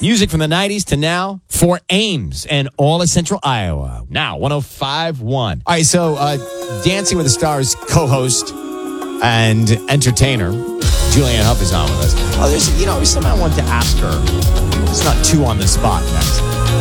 Music from the 90s to now for Ames and all of Central Iowa. Now, 105.1. All right, so Dancing with the Stars co-host and entertainer Julianne Hough is on with us. Oh, there's something I wanted to ask her. It's not too on the spot next.